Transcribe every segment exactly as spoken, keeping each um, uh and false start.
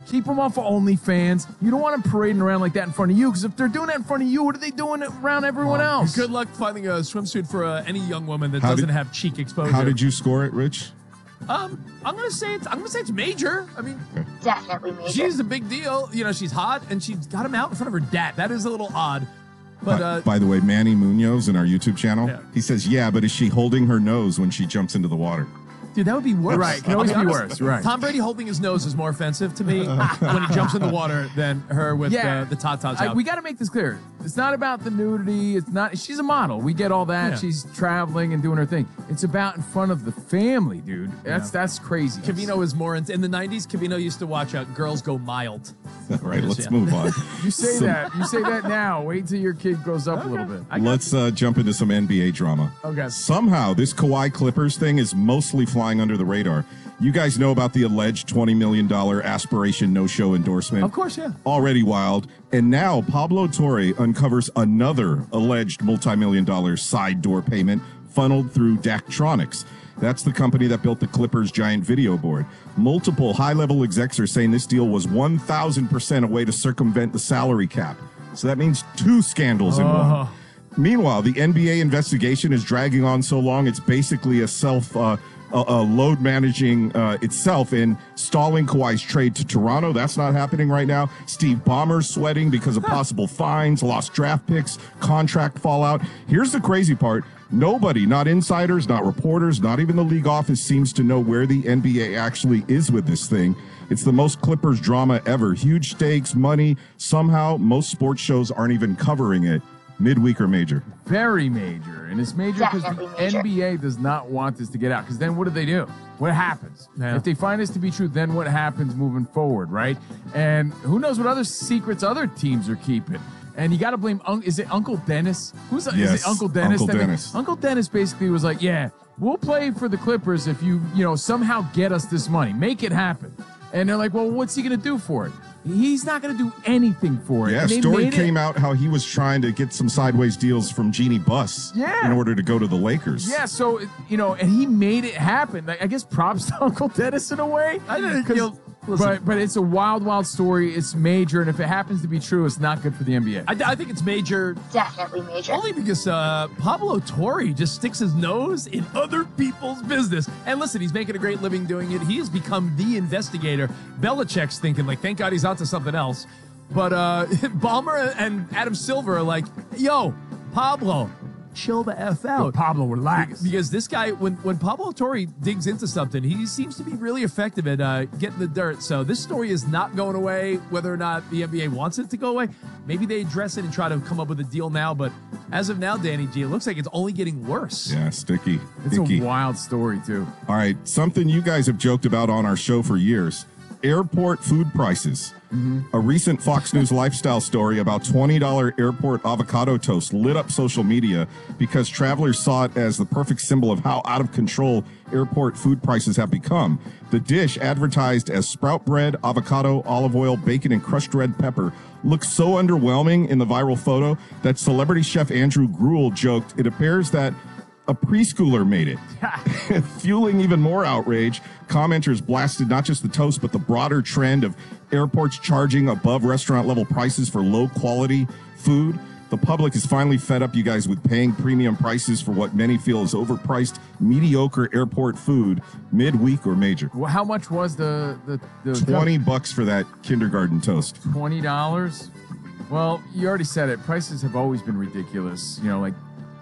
Keep them off of OnlyFans. You don't want them parading around like that in front of you, because if they're doing that in front of you, what are they doing around everyone well, else? Good luck finding a swimsuit for uh, any young woman that How doesn't did, have cheek exposure. How did you score it, Rich? Um, I'm gonna say it's. I'm gonna say it's major. I mean, okay. Definitely major. She's a big deal. You know, she's hot, and she's got him out in front of her dad. That is a little odd. But uh, by the way, Manny Munoz in our YouTube channel, yeah. he says, "Yeah, but is she holding her nose when she jumps into the water?" Dude, that would be worse. Right, can always be worse. Right. Tom Brady holding his nose is more offensive to me when he jumps in the water than her with Yeah. uh, the tatas I, out. we got to make this clear. It's not about the nudity. It's not. She's a model. We get all that. Yeah. She's traveling and doing her thing. It's about in front of the family, dude. That's Yeah. that's crazy. Cavino is more in, in the nineties. Cavino used to watch uh, Girls Go Mild. All right, let's Yeah. move on. You say Some- that. You say that now. Wait till your kid grows up a little bit. Let's uh, jump into some N B A drama. Okay. Somehow, this Kawhi Clippers thing is mostly flying under the radar. You guys know about the alleged twenty million dollars aspiration no-show endorsement? Of course, yeah. Already wild. And now Pablo Torre uncovers another alleged multi-million dollar side door payment funneled through Daktronics. That's the company that built the Clippers' giant video board. Multiple high-level execs are saying this deal was one thousand percent a way to circumvent the salary cap. So that means two scandals in Uh-huh. one. Meanwhile, the N B A investigation is dragging on so long, it's basically a self... Uh, Uh, uh, load managing uh, itself in stalling Kawhi's trade to Toronto. That's not happening right now. Steve Ballmer's sweating because of possible fines, lost draft picks, contract fallout. Here's the crazy part. Nobody, not insiders, not reporters, not even the league office seems to know where the N B A actually is with this thing. It's the most Clippers drama ever. Huge stakes, money. Somehow, most sports shows aren't even covering it. Midweek or major? Very major. And it's major because the Definitely major. N B A does not want this to get out. Because then what do they do? What happens? Yeah. If they find this to be true, then what happens moving forward, right? And who knows what other secrets other teams are keeping. And you got to blame, Un- is it Uncle Dennis? Who's Yes, is it Uncle Dennis? Uncle that made- Dennis. Uncle Dennis basically was like, yeah, we'll play for the Clippers if you, you know, somehow get us this money. Make it happen. And they're like, well, what's he going to do for it? He's not going to do anything for it. Yeah, And they story made came it, out how he was trying to get some sideways deals from Jeannie Buss Yeah. in order to go to the Lakers. Yeah, so, you know, and he made it happen. Like, I guess props to Uncle Dennis in a way. I didn't 'Cause- feel- listen. But, but it's a wild, wild story. It's major, and if it happens to be true, it's not good for the N B A. I, I think it's major Definitely major. only because uh, Pablo Torre just sticks his nose in other people's business. And listen, he's making a great living doing it. He has become the investigator. Belichick's thinking, like, thank God he's onto something else. But uh, Ballmer and Adam Silver are like, yo, Pablo, chill the F out. Pablo, relax. Because this guy, when, when Pablo Torre digs into something, he seems to be really effective at uh, getting the dirt. So this story is not going away, whether or not the N B A wants it to go away. Maybe they address it and try to come up with a deal now. But as of now, Danny G, it looks like it's only getting worse. Yeah, sticky. It's Icky. a wild story, too. All right, something you guys have joked about on our show for years. Airport food prices. Mm-hmm. A recent Fox News lifestyle story about twenty dollars airport avocado toast lit up social media because travelers saw it as the perfect symbol of how out of control airport food prices have become. The dish, advertised as sprout bread, avocado, olive oil, bacon, and crushed red pepper, looks so underwhelming in the viral photo that celebrity chef Andrew Gruel joked, it appears that a preschooler made it. Fueling even more outrage, commenters blasted not just the toast, but the broader trend of airports charging above restaurant level prices for low quality food. The public is finally fed up, you guys, with paying premium prices for what many feel is overpriced, mediocre airport food, midweek or major. Well, how much was the... the, the twenty bucks for that kindergarten toast. twenty dollars? Well, you already said it. Prices have always been ridiculous. You know, like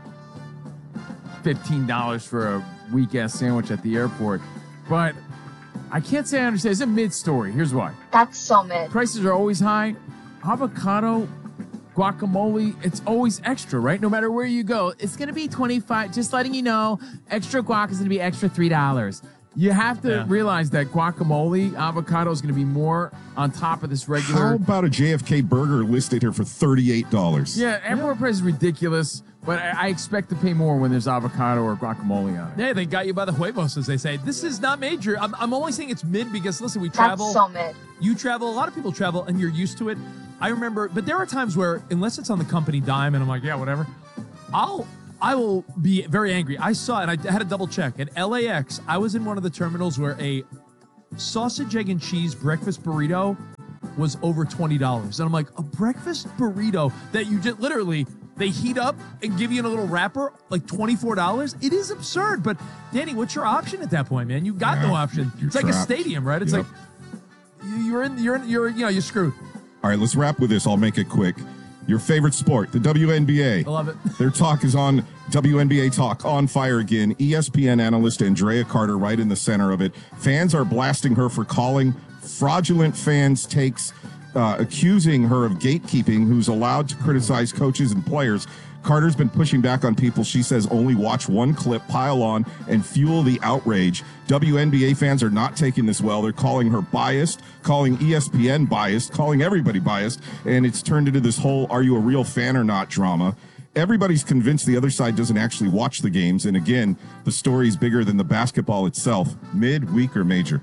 fifteen dollars for a weak-ass sandwich at the airport. But I can't say I understand. It's a mid-story. Here's why. That's so mid. Prices are always high. Avocado, guacamole, it's always extra, right? No matter where you go. It's going to be twenty-five. Just letting you know, extra guac is going to be extra three dollars. You have to Yeah. realize that guacamole, avocado is going to be more on top of this regular. How about a J F K burger listed here for thirty-eight dollars? Yeah, airport price is ridiculous, but I, I expect to pay more when there's avocado or guacamole on it. Yeah, they got you by the huevos, as they say. This is not major. I'm, I'm only saying it's mid because, listen, we travel. That's so mid. You travel. A lot of people travel, and you're used to it. I remember, but there are times where, unless it's on the company dime, and I'm like, yeah, whatever, I'll, I will be very angry. I saw, and I had to double check. At L A X, I was in one of the terminals where a sausage, egg, and cheese breakfast burrito was over twenty dollars. And I'm like, a breakfast burrito that you just literally, they heat up and give you in a little wrapper, like twenty-four dollars? It is absurd. But, Danny, what's your option at that point, man? You got Yeah, no option. you're It's like a trapped. stadium, right? It's Yep. like you- you're in, you're in, you're, you know, you're screwed. All right, let's wrap with this. I'll make it quick. Your favorite sport, the W N B A. I love it. Their talk is on W N B A Talk on fire again. E S P N analyst Andrea Carter right in the center of it. Fans are blasting her for calling fraudulent fans takes, uh, accusing her of gatekeeping, who's allowed to criticize coaches and players. Carter's been pushing back on people she says only watch one clip, pile on, and fuel the outrage. W N B A fans are not taking this well. They're calling her biased, calling E S P N biased, calling everybody biased, and it's turned into this whole are you a real fan or not drama. Everybody's convinced the other side doesn't actually watch the games, and again, the story's bigger than the basketball itself. Mid, weak, or major?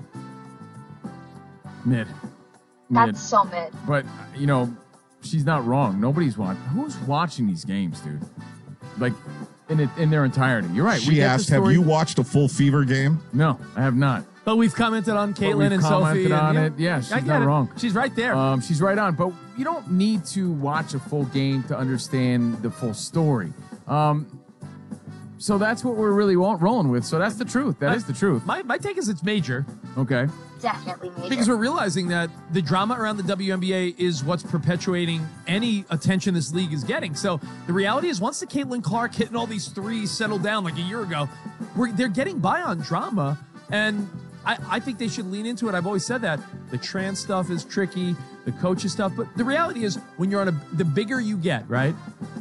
Mid. Mid. That's so mid. But, you know, she's not wrong. Nobody's watching. Who's watching these games, dude? Like, in it, in their entirety. You're right. we She get the asked, have story- you watched a full Fever game? No, I have not. But we've commented on But Caitlin we've and commented Sophie. on and, it. Yeah, she's I get not it. wrong. She's right there. Um, she's right on. But you don't need to watch a full game to understand the full story. Um, so that's what we're really wa- rolling with. So that's the truth. That My- is the truth. my, my take is it's major. Okay. Definitely major. Because we're realizing that the drama around the W N B A is what's perpetuating any attention this league is getting. So the reality is once the Caitlin Clark hitting all these threes settled down like a year ago, we're, they're getting by on drama. And I, I think they should lean into it. I've always said that. The trans stuff is tricky, the coaches stuff. But the reality is when you're on a, the bigger you get, right?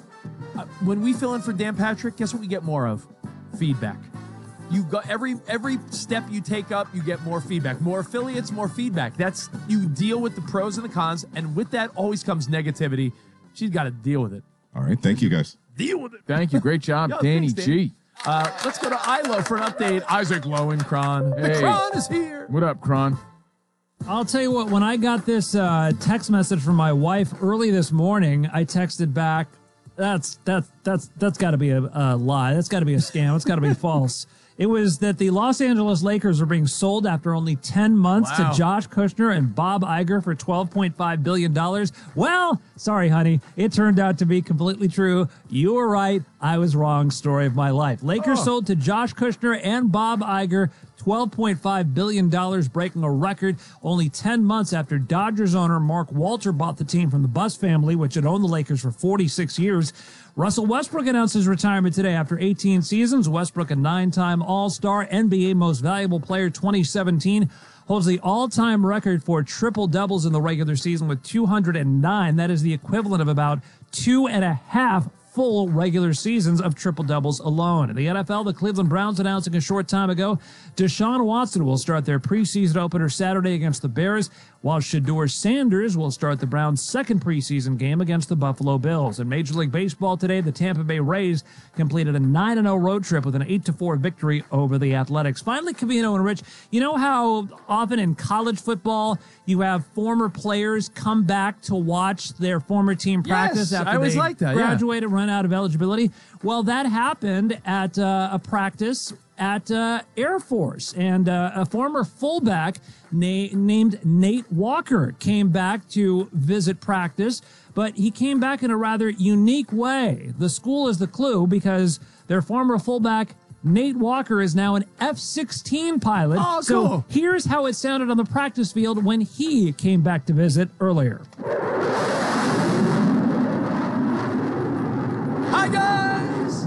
Uh, when we fill in for Dan Patrick, guess what we get more of? Feedback. You go every every step you take up, you get more feedback. More affiliates, more feedback. That's you deal with the pros and the cons, and with that always comes negativity. She's got to deal with it. All right, thank you guys. Deal with it. Thank you. Great job, Yo, Danny thanks, Danny. G. Uh, let's go to Ilo for an update. Isaac Lowenkron. The Hey. Kron is here. What up, Kron? I'll tell you what, when I got this uh, text message from my wife early this morning, I texted back, that's that's that's that's got to be a, a lie. That's got to be a scam. It's got to be false. It was that the Los Angeles Lakers are being sold after only ten months Wow. to Josh Kushner and Bob Iger for twelve point five billion dollars. Well, sorry, honey. It turned out to be completely true. You were right. I was wrong. Story of my life. Lakers Oh. sold to Josh Kushner and Bob Iger twelve point five billion dollars, breaking a record only ten months after Dodgers owner Mark Walter bought the team from the Buss family, which had owned the Lakers for forty-six years. Russell Westbrook announced his retirement today after eighteen seasons. Westbrook, a nine-time All-Star, N B A Most Valuable Player twenty seventeen, holds the all-time record for triple-doubles in the regular season with two hundred nine. That is the equivalent of about two and a half full regular seasons of triple-doubles alone. In the N F L, the Cleveland Browns announcing a short time ago Deshaun Watson will start their preseason opener Saturday against the Bears, while Shedeur Sanders will start the Browns' second preseason game against the Buffalo Bills. In Major League Baseball today, the Tampa Bay Rays completed a nine and oh road trip with an eight to four victory over the Athletics. Finally, Cavino and Rich, you know how often in college football you have former players come back to watch their former team practice Yes, after I always they like that, yeah. graduated, run out of eligibility? Well, that happened at uh, a practice at uh, Air Force, and uh, a former fullback na- named Nate Walker came back to visit practice, but he came back in a rather unique way. The school is the clue because their former fullback Nate Walker is now an F sixteen pilot. Oh, so cool. here's how it sounded on the practice field when he came back to visit earlier. Hi, guys.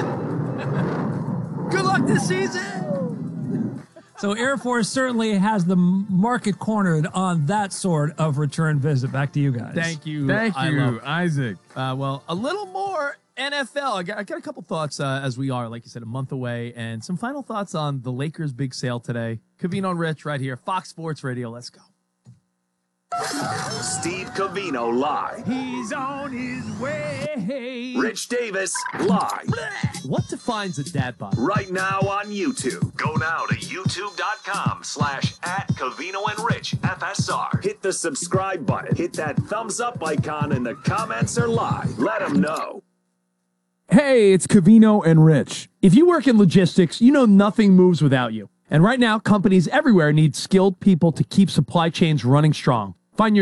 Good luck this season. So Air Force certainly has the market cornered on that sort of return visit. Back to you guys. Thank you. Thank I you, love- Isaac. Uh, well, a little more N F L. I got, I got a couple thoughts uh, as we are, like you said, a month away, and some final thoughts on the Lakers' big sale today. Cavino and Rich right here, Fox Sports Radio. Let's go. Steve Cavino live. He's on his way. Rich Davis live. What defines a dad bod? Right now on YouTube. Go now to youtube.com slash at Cavino and Rich F S R. Hit the subscribe button. Hit that thumbs up icon, and the comments are live. Let them know. Hey, it's Cavino and Rich. If you work in logistics, you know nothing moves without you. And right now, companies everywhere need skilled people to keep supply chains running strong. Find your